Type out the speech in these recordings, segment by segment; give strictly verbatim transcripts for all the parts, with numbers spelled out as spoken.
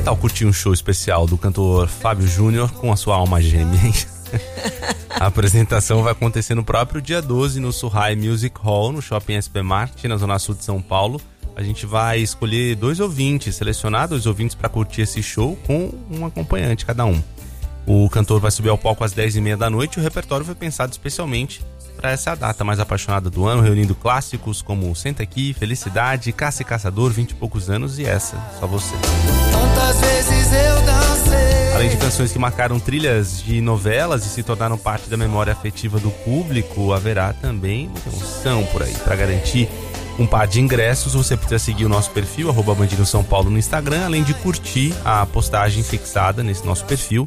tal curtir um show especial do cantor Fábio Júnior com a sua alma gêmea, hein? A apresentação vai acontecer no próprio dia doze no Surrai Music Hall, no Shopping S P Market, na Zona Sul de São Paulo. A gente vai escolher dois ouvintes, selecionar dois ouvintes para curtir esse show com um acompanhante cada um. O cantor vai subir ao palco às dez e meia da noite e o repertório foi pensado especialmente para essa data mais apaixonada do ano, reunindo clássicos como Senta Aqui, Felicidade, Caça e Caçador, vinte e poucos anos e essa, Só Você. Tantas vezes eu dancei. Além de canções que marcaram trilhas de novelas e se tornaram parte da memória afetiva do público, haverá também uma canção por aí. Para garantir um par de ingressos, você precisa seguir o nosso perfil, arroba Band News São Paulo no Instagram, além de curtir a postagem fixada nesse nosso perfil.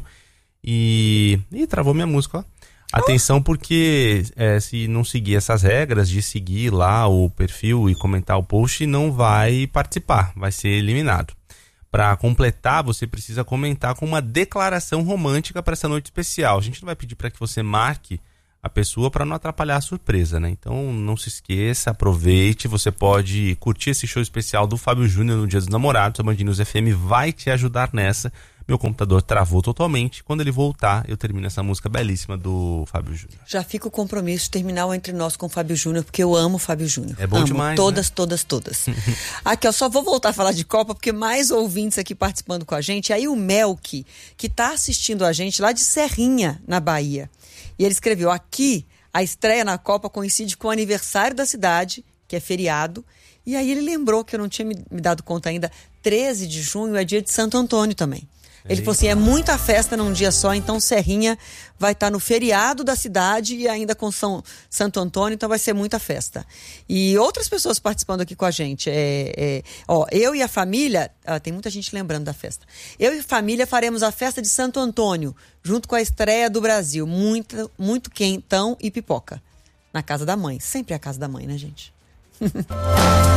E... Ih, travou minha música, ó. Atenção, porque é, se não seguir essas regras de seguir lá o perfil e comentar o post, não vai participar, vai ser eliminado. Para completar, você precisa comentar com uma declaração romântica para essa noite especial. A gente não vai pedir para que você marque a pessoa para não atrapalhar a surpresa, né? Então não se esqueça, aproveite, você pode curtir esse show especial do Fábio Júnior no Dia dos Namorados. A Band News F M vai te ajudar nessa. Meu computador travou totalmente. Quando ele voltar, eu termino essa música belíssima do Fábio Júnior. Já fica o compromisso de terminar o Entre Nós com o Fábio Júnior, porque eu amo o Fábio Júnior. É bom amo. demais, Todas, né? todas, todas. Aqui, ó, só vou voltar a falar de Copa, porque mais ouvintes aqui participando com a gente. Aí o Melk, que tá assistindo a gente lá de Serrinha, na Bahia. E ele escreveu, aqui, a estreia na Copa coincide com o aniversário da cidade, que é feriado. E aí ele lembrou, que eu não tinha me, me dado conta ainda, treze de junho é dia de Santo Antônio também. Ele falou assim, é muita festa num dia só, então Serrinha vai estar no feriado da cidade e ainda com São Santo Antônio, então vai ser muita festa. E outras pessoas participando aqui com a gente, é, é, ó, eu e a família, ah, tem muita gente lembrando da festa, eu e a família faremos a festa de Santo Antônio, junto com a estreia do Brasil, muito, muito quentão e pipoca, na casa da mãe, sempre é a casa da mãe, né, gente?